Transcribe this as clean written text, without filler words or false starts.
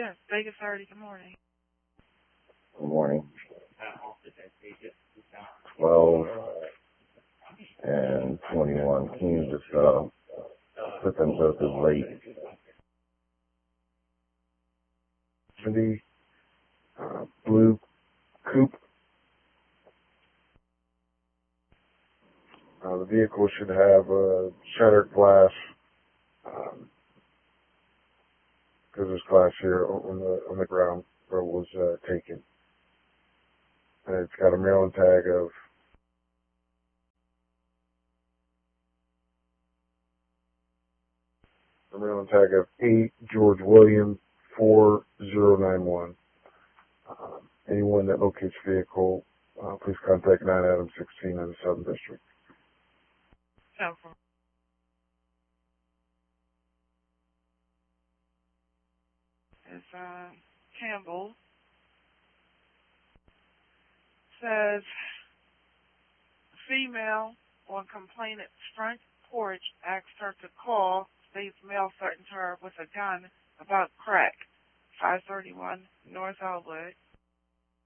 Yes, Vegas 30, good morning. Good morning. 12 and 21. Can you just put them both as late? 70 blue coupe. The vehicle should have shattered glass. Because there's glass here on the ground where it was taken. And it's got a Maryland tag of A George William 4091. Anyone that locates vehicle, please contact 9 Adams 16 in the Southern District. Okay. It's Campbell. Says female on complainant's front porch asked her to call, states male threatened her with a gun about crack. 531 North Elwood.